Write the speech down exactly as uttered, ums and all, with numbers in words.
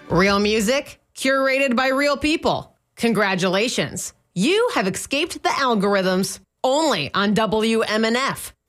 Real music, curated by real people. Congratulations. You have escaped the algorithms only on W M N F.